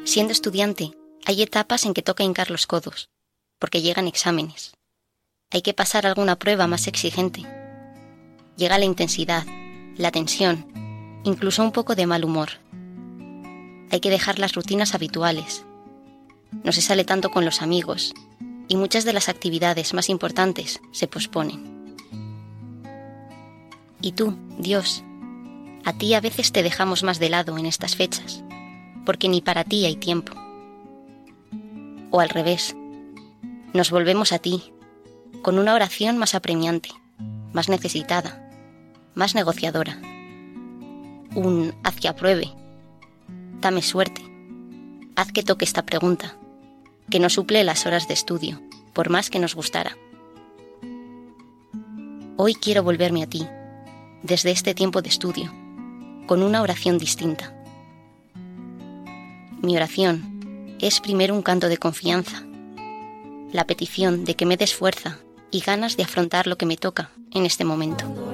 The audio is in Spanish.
Siendo estudiante, hay etapas en que toca hincar los codos, porque llegan exámenes. Hay que pasar alguna prueba más exigente. Llega la intensidad, la tensión, incluso un poco de mal humor. Hay que dejar las rutinas habituales. No se sale tanto con los amigos y muchas de las actividades más importantes se posponen. Y tú, Dios, a ti a veces te dejamos más de lado en estas fechas, porque ni para ti hay tiempo. O al revés, nos volvemos a ti, con una oración más apremiante, más necesitada, más negociadora. Un haz que apruebe, dame suerte, haz que toque esta pregunta, que no suple las horas de estudio, por más que nos gustara. Hoy quiero volverme a ti, desde este tiempo de estudio, con una oración distinta. Mi oración es primero un canto de confianza, la petición de que me des fuerza y ganas de afrontar lo que me toca en este momento.